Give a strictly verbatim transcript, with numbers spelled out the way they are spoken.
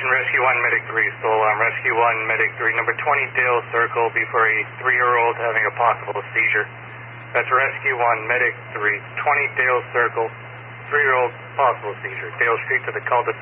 Attention Rescue one, Medic three, still alarm. Rescue one, Medic three, number twenty Dale Circle, before a three-year-old having a possible seizure. That's Rescue one, Medic three, twenty Dale Circle, three-year-old possible seizure. Dale Street to the cul-de-sac.